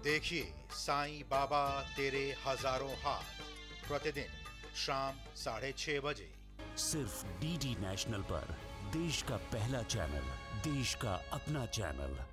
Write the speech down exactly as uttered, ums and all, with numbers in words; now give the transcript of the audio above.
देखिए साईं बाबा तेरे हजारों हाथ प्रतिदिन शाम साढ़े छह बजे सिर्फ डीडी नेशनल पर। देश का पहला चैनल, देश का अपना चैनल।